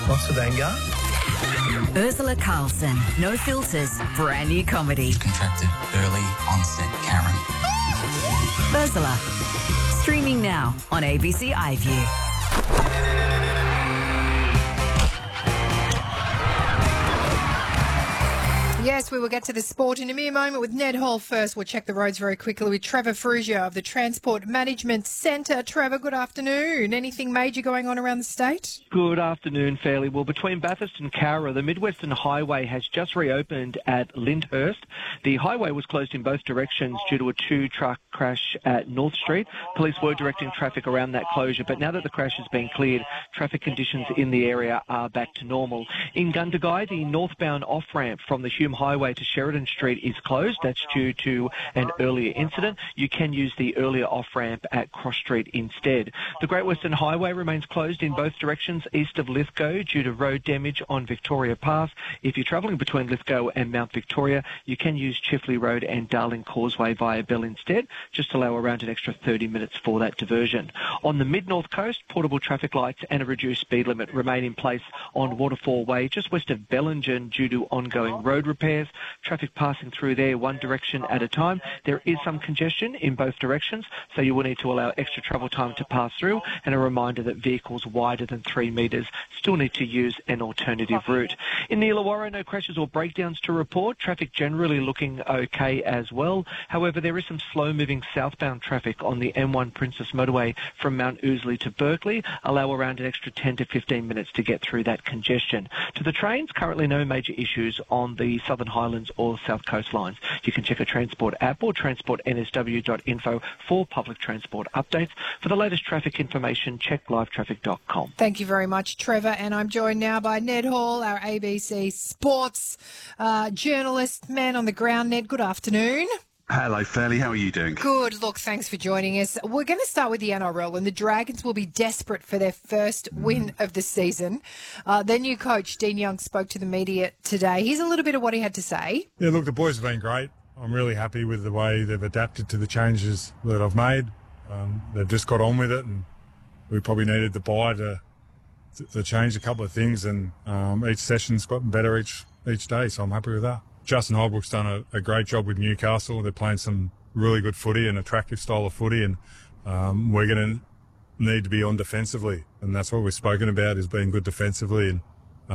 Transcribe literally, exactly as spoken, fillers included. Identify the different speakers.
Speaker 1: Lots of anger.
Speaker 2: Ursula Carlson, no filters, brand new comedy.
Speaker 3: Contracted early onset Karen.
Speaker 2: Ursula, streaming now on A B C iView.
Speaker 4: Yes, we will get to the sport in a mere moment with Ned Hall. First, we'll check the roads very quickly with Trevor Frugia of the Transport Management Centre. Trevor, good afternoon. Anything major going on around the state?
Speaker 5: Good afternoon, fairly well. Between Bathurst and Cowra, the Midwestern Highway has just reopened at Lyndhurst. The highway was closed in both directions due to a two-truck crash at North Street. Police were directing traffic around that closure, but now that the crash has been cleared, traffic conditions in the area are back to normal. In Gundagai, the northbound off-ramp from the Hume Highway to Sheridan Street is closed. That's due to an earlier incident. You can use the earlier off-ramp at Cross Street instead. The Great Western Highway remains closed in both directions east of Lithgow due to road damage on Victoria Pass. If you're travelling between Lithgow and Mount Victoria, you can use Chifley Road and Darling Causeway via Bell instead. Just allow around an extra thirty minutes for that diversion. On the mid-north coast, portable traffic lights and a reduced speed limit remain in place on Waterfall Way just west of Bellingen due to ongoing road repairs. Traffic passing through there one direction at a time. There is some congestion in both directions, so you will need to allow extra travel time to pass through, and a reminder that vehicles wider than three metres still need to use an alternative route. In the Illawarra, no crashes or breakdowns to report. Traffic generally looking okay as well. However, there is some slow-moving southbound traffic on the M one Princess Motorway from Mount Ousley to Berkeley. Allow around an extra ten to fifteen minutes to get through that congestion. To the trains, currently no major issues on the Southern Highlands or South Coast lines. You can check a Transport app or transport n s w dot info for public transport updates. For the latest traffic information, check live traffic dot com.
Speaker 4: Thank you very much, Trevor. And I'm joined now by Ned Hall, our A B C sports uh, journalist, man on the ground. Ned, good afternoon.
Speaker 6: Hello, Fairley. How are you doing?
Speaker 4: Good. Look, thanks for joining us. We're going to start with the N R L, and the Dragons will be desperate for their first win of the season. Uh, their new coach, Dean Young, spoke to the media today. Here's a little bit of what he had to say.
Speaker 7: Yeah, look, the boys have been great. I'm really happy with the way they've adapted to the changes that I've made. Um, they've just got on with it, and we probably needed the bye to, to, to change a couple of things, and um, each session's gotten better each each day, so I'm happy with that. Justin Holbrook's done a, a great job with Newcastle. They're playing some really good footy, an attractive style of footy, and um, we're going to need to be on defensively, and that's what we've spoken about, is being good defensively. And